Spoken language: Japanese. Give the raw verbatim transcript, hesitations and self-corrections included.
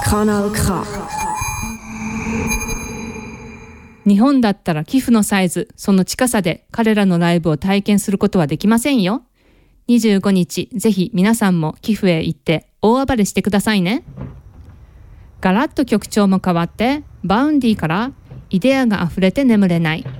Kanal K。 日本だったら寄付のサイズ、その近さで彼らのライブを体験することはできませんよ。にじゅうごにち、ぜひ皆さんも寄付へ行って大暴れしてくださいね。ガラッと曲調も変わって、バウンディからイデアがあふれて眠れない。